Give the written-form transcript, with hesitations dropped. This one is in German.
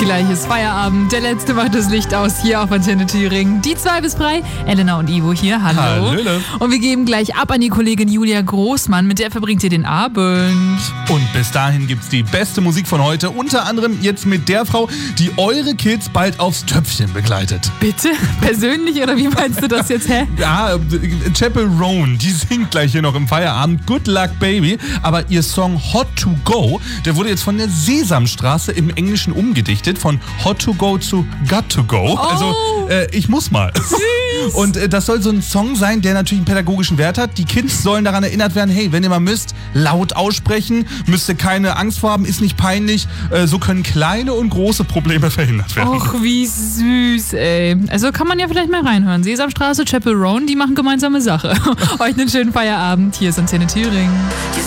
Gleich ist Feierabend. Der Letzte macht das Licht aus hier auf Antenne Thüringen. Die 2 bis 3. Elena und Ivo hier. Hallo. Hallöle. Und wir geben gleich ab an die Kollegin Julia Großmann. Mit der verbringt ihr den Abend. Und bis dahin gibt's die beste Musik von heute. Unter anderem jetzt mit der Frau, die eure Kids bald aufs Töpfchen begleitet. Bitte? Persönlich oder wie meinst du das jetzt, hä? Ja, Chapel Roan, die singt gleich hier noch im Feierabend Good Luck Baby. Aber ihr Song Hot to Go, der wurde jetzt von der Sesamstraße im Englischen umgedichtet. Von Hot to Go zu Got to Go. Oh. Also, ich muss mal. Süß. Und das soll so ein Song sein, der natürlich einen pädagogischen Wert hat. Die Kids sollen daran erinnert werden, hey, wenn ihr mal müsst, laut aussprechen, müsst ihr keine Angst vor haben, ist nicht peinlich. So können kleine und große Probleme verhindert werden. Och, wie süß, ey. Also kann man ja vielleicht mal reinhören. Sesamstraße, Chapel Roan, die machen gemeinsame Sache. Euch einen schönen Feierabend. Hier ist Antenne Thüringen.